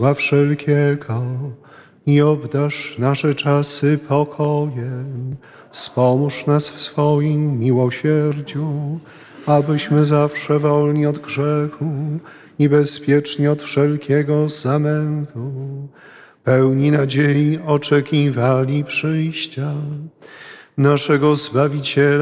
zła wszelkiego i obdarz nasze czasy pokojem. Wspomóż nas w swoim miłosierdziu, abyśmy zawsze wolni od grzechu i bezpieczni od wszelkiego zamętu, pełni nadziei oczekiwali przyjścia naszego Zbawiciela